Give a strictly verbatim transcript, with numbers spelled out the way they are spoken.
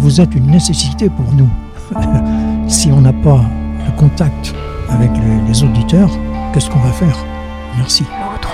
vous êtes une nécessité pour nous. Si on n'a pas le contact avec les, les auditeurs, qu'est-ce qu'on va faire? Merci.